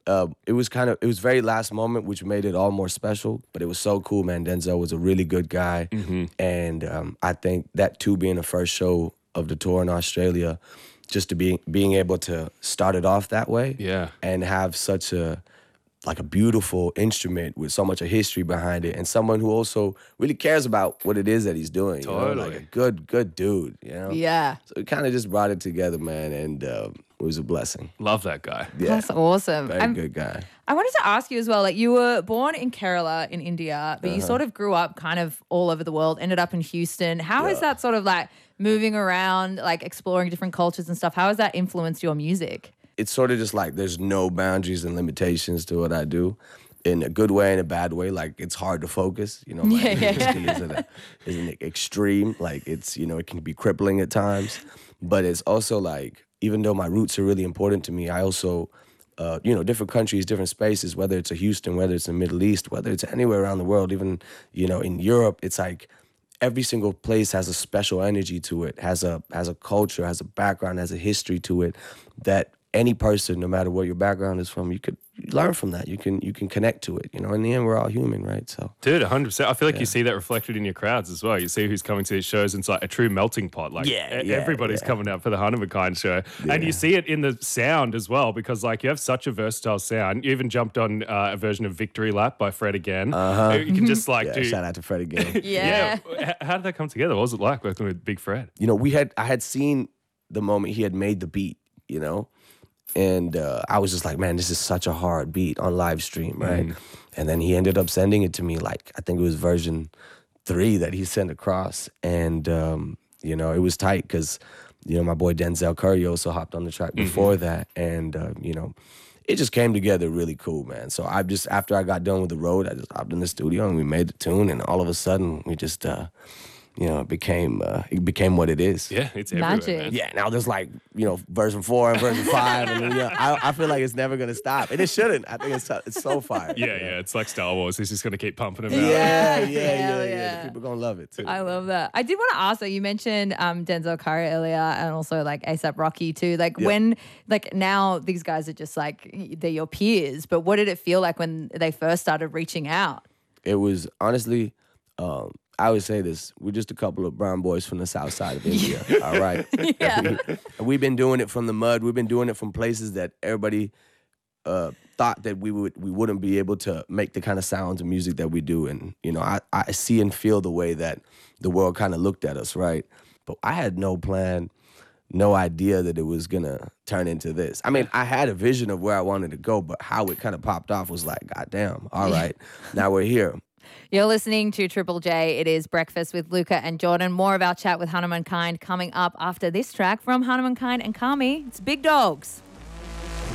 it was very last moment, which made it all more special. But it was so cool, man. Denzel was a really good guy, and I think that too, being the first show of the tour in Australia, just to being able to start it off that way, and have such a beautiful instrument with so much of history behind it, and someone who also really cares about what it is that he's doing. Totally. You know? Like a good dude, you know? Yeah. So it kind of just brought it together, man, and it was a blessing. Love that guy. Yeah. That's awesome. Very good guy. I wanted to ask you as well, like you were born in Kerala in India, but you sort of grew up kind of all over the world, ended up in Houston. How has that sort of like moving around, like exploring different cultures and stuff, how has that influenced your music? It's sort of just like there's no boundaries and limitations to what I do, in a good way and a bad way. Like it's hard to focus, you know. My music isn't extreme. Like it's, you know, it can be crippling at times, but it's also like, even though my roots are really important to me, I also, you know, different countries, different spaces, whether it's a Houston, whether it's the Middle East, whether it's anywhere around the world, even, you know, in Europe, it's like every single place has a special energy to it, has a culture, has a background, has a history to it that any person, no matter what your background is from, you could learn from that. You can connect to it. You know, in the end, we're all human, right? So, dude, 100%. I feel like you see that reflected in your crowds as well. You see who's coming to these shows, and it's like a true melting pot. Like everybody's coming out for the Hanuman Kind show, and you see it in the sound as well, because like you have such a versatile sound. You even jumped on a version of Victory Lap by Fred again. You can just like do. Shout out to Fred again. Yeah. How did that come together? What was it like working with Big Fred? You know, I had seen the moment he had made the beat. You know. And I was just like, man, this is such a hard beat on live stream, right? And then he ended up sending it to me, like, I think it was version 3 that he sent across. And, you know, it was tight because, you know, my boy Denzel Curry also hopped on the track before that. And, you know, it just came together really cool, man. So after I got done with the road, I just hopped in the studio and we made the tune. And all of a sudden, we just... you know, it became what it is. Yeah, it's everywhere, Magic. man. Yeah, now there's like, you know, version 4 and version 5, and you know, I feel like it's never gonna stop, and it shouldn't. I think it's so fire. Yeah, it's like Star Wars. It's just gonna keep pumping them out. Yeah. People gonna love it too. I love that. I did want to ask, though, you mentioned Denzel Curry earlier, and also like ASAP Rocky too. Like when, like now these guys are just like, they're your peers, but what did it feel like when they first started reaching out? It was honestly, I would say this: we're just a couple of brown boys from the south side of India. All right. Yeah. We've been doing it from the mud. We've been doing it from places that everybody thought that we wouldn't be able to make the kind of sounds and music that we do. And you know, I see and feel the way that the world kind of looked at us, right? But I had no plan, no idea that it was gonna turn into this. I mean, I had a vision of where I wanted to go, but how it kind of popped off was like, God damn, all right, now we're here. You're listening to Triple J. It is Breakfast with Luca and Jordan. More of our chat with Hanuman Kind coming up after this track from Hanuman Kind and Kami. It's Big Dogs.